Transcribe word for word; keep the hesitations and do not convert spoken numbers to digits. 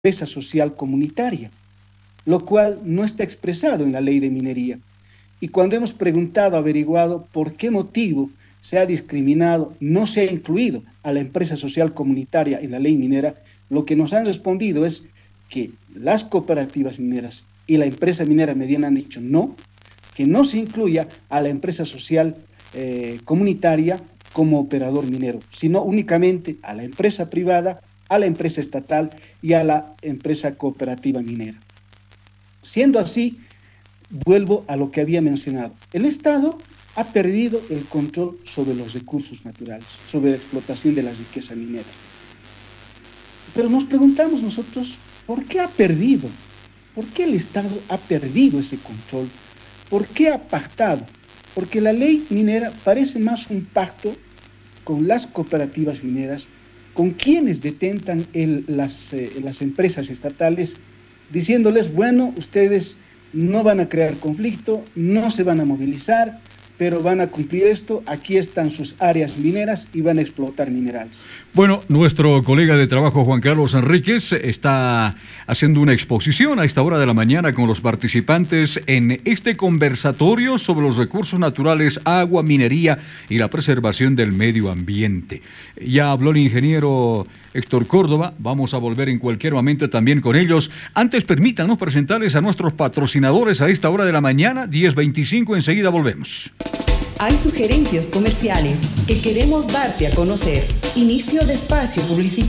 empresa social comunitaria, lo cual no está expresado en la ley de minería. Y cuando hemos preguntado, averiguado por qué motivo se ha discriminado, no se ha incluido a la empresa social comunitaria en la ley minera, lo que nos han respondido es que las cooperativas mineras y la empresa minera mediana han dicho no, que no se incluya a la empresa social eh, comunitaria como operador minero, sino únicamente a la empresa privada, a la empresa estatal y a la empresa cooperativa minera. Siendo así, vuelvo a lo que había mencionado. El Estado ha perdido el control sobre los recursos naturales, sobre la explotación de la riqueza minera. Pero nos preguntamos nosotros, ¿por qué ha perdido? ¿Por qué el Estado ha perdido ese control? ¿Por qué ha pactado? Porque la ley minera parece más un pacto con las cooperativas mineras, con quienes detentan el, las, eh, las empresas estatales, diciéndoles, bueno, ustedes no van a crear conflicto, no se van a movilizar, pero van a cumplir esto, aquí están sus áreas mineras y van a explotar minerales. Bueno, nuestro colega de trabajo Juan Carlos Enríquez está haciendo una exposición a esta hora de la mañana con los participantes en este conversatorio sobre los recursos naturales, agua, minería y la preservación del medio ambiente. Ya habló el ingeniero Héctor Córdoba, vamos a volver en cualquier momento también con ellos. Antes permítanos presentarles a nuestros patrocinadores a esta hora de la mañana, diez veinticinco, enseguida volvemos. Hay sugerencias comerciales que queremos darte a conocer. Inicio de espacio publicitario.